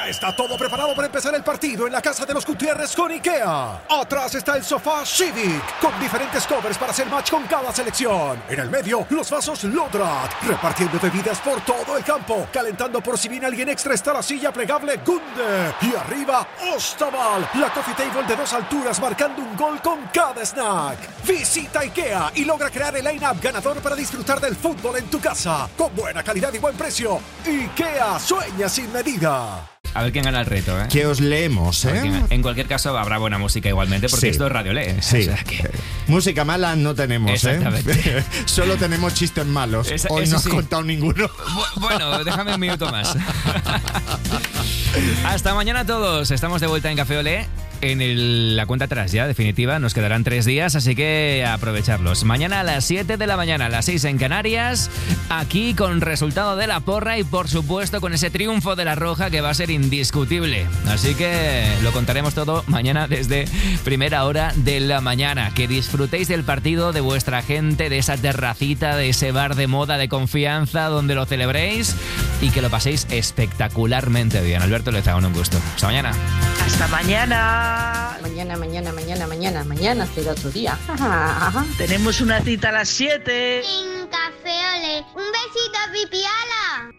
Ya está todo preparado para empezar el partido en la casa de los Gutiérrez con IKEA. Atrás está el sofá Civic, con diferentes covers para hacer match con cada selección. En el medio, los vasos Lodrat, repartiendo bebidas por todo el campo. Calentando por si viene alguien extra está la silla plegable Gunde. Y arriba, Ostaval, la coffee table de 2 alturas marcando un gol con cada snack. Visita IKEA y logra crear el line-up ganador para disfrutar del fútbol en tu casa. Con buena calidad y buen precio. IKEA, sueña sin medida. A ver quién gana el reto, ¿eh? Que os leemos, ¿eh? En cualquier caso habrá buena música igualmente, porque esto es Radio Le. Sí. O sea que... Música mala no tenemos, Exactamente. Solo tenemos chistes malos. Hoy no has contado ninguno. Bueno, déjame un minuto más. Hasta mañana a todos. Estamos de vuelta en Café Olé. En la cuenta atrás ya, definitiva. Nos quedarán 3 días, así que aprovecharlos. Mañana a las 7 de la mañana, a las 6 en Canarias. Aquí con resultado de la porra y, por supuesto, con ese triunfo de la Roja que va a ser indiscutible. Así que lo contaremos todo mañana desde primera hora de la mañana. Que disfrutéis del partido, de vuestra gente, de esa terracita, de ese bar de moda de confianza donde lo celebréis y que lo paséis espectacularmente bien. Alberto Lezaun, un gusto. Hasta mañana. Hasta mañana. Mañana será otro día. Tenemos una cita a las 7. En Café Olé. Un besito, Pipiala.